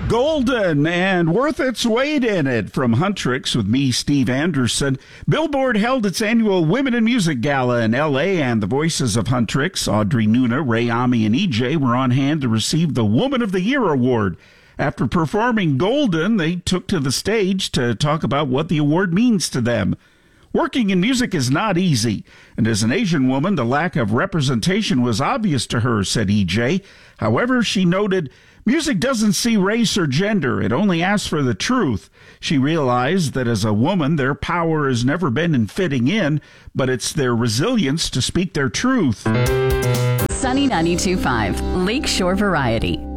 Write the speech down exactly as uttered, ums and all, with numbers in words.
Golden and worth its weight in it from Huntrix with me, Steve Anderson. Billboard held its annual Women in Music Gala in L A, and the voices of Huntrix, Audrey Nuna, Ray Ami, and E J were on hand to receive the Woman of the Year award. After performing Golden, they took to the stage to talk about what the award means to them. Working in music is not easy, and as an Asian woman, the lack of representation was obvious to her, said E J. However, she noted, music doesn't see race or gender. It only asks for the truth. She realized that as a woman, their power has never been in fitting in, but it's their resilience to speak their truth. Sunny ninety-two point five, Lakeshore Variety.